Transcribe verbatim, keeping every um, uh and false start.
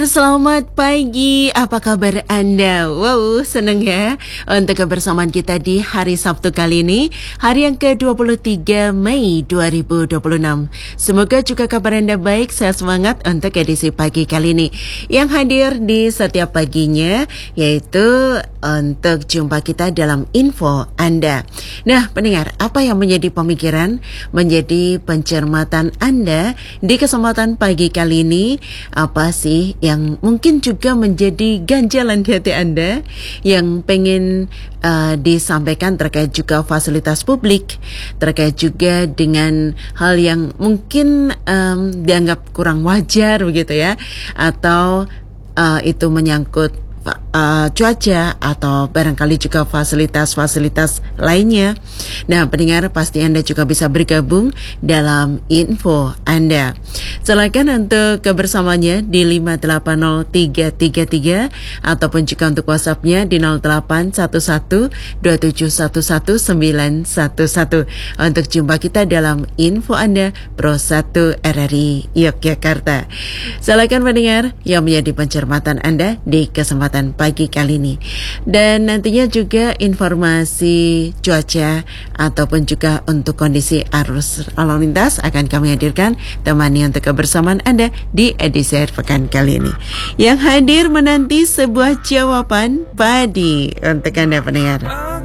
Selamat pagi, apa kabar Anda? Wow, seneng ya untuk kebersamaan kita di hari Sabtu kali ini, hari yang ke dua puluh tiga Mei dua ribu dua puluh enam. Semoga juga kabar Anda baik, saya semangat untuk edisi pagi kali ini. Yang hadir di setiap paginya, yaitu untuk jumpa kita dalam info Anda. Nah, pendengar, apa yang menjadi pemikiran, menjadi pencermatan Anda di kesempatan pagi kali ini? Apa sih yang yang mungkin juga menjadi ganjalan di hati Anda yang pengen uh, disampaikan terkait juga fasilitas publik, terkait juga dengan hal yang mungkin um, dianggap kurang wajar begitu ya, atau uh, itu menyangkut Uh, cuaca atau barangkali juga fasilitas-fasilitas lainnya. Nah, pendengar, pasti Anda juga bisa bergabung dalam info Anda. Silakan untuk kebersamanya di lima delapan nol tiga tiga tiga ataupun juga untuk WhatsApp-nya di nol delapan satu satu dua tujuh satu satu sembilan satu satu untuk jumpa kita dalam info Anda Pro satu R R I Yogyakarta. Silakan pendengar yang menjadi pencermatan Anda di kesempatan pagi kali ini. Dan nantinya juga informasi cuaca ataupun juga untuk kondisi arus lalu lintas akan kami hadirkan temani untuk kebersamaan Anda di edisi akhir pekan kali ini. Yang hadir menanti sebuah jawaban padi untuk Anda pendengar.